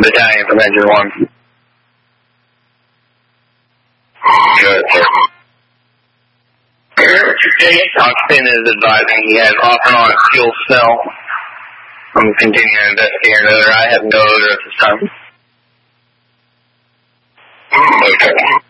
Battalion from Engine 1. Good, sir. Austin is advising he has off and on fuel smell. I'm continuing to investigate another. I have no odor at this time. Okay.